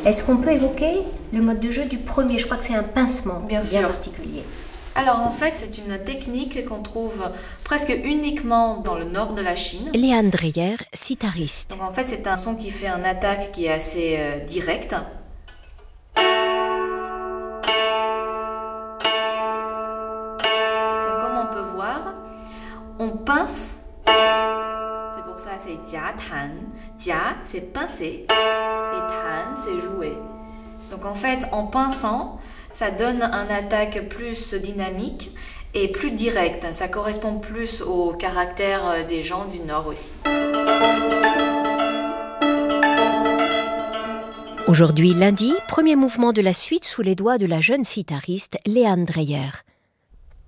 Est-ce qu'on peut évoquer le mode de jeu du premier? Je crois que c'est un pincement Bien sûr. particulier. Alors en fait, c'est une technique qu'on trouve presque uniquement dans le nord de la Chine. Léane Dreyer, sitariste. Donc en fait, c'est un son qui fait une attaque qui est assez directe. Donc comme on peut voir, on pince. C'est pour ça c'est jia tan. Jia c'est pincer et tan c'est jouer. Donc en fait, en pinçant, ça donne une attaque plus dynamique et plus directe. Ça correspond plus au caractère des gens du Nord aussi. Aujourd'hui, lundi, premier mouvement de la suite sous les doigts de la jeune sitariste Léane Dreyer.